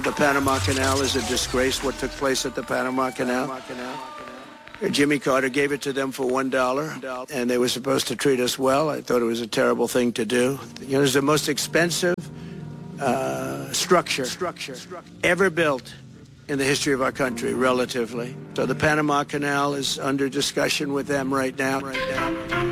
The Panama Canal is a disgrace, what took place at the Panama Canal. Jimmy Carter gave it to them for $1, and they were supposed to treat us well. I thought it was a terrible thing to do. You know, it was the most expensive structure ever built in the history of our country, relatively. So the Panama Canal is under discussion with them right now.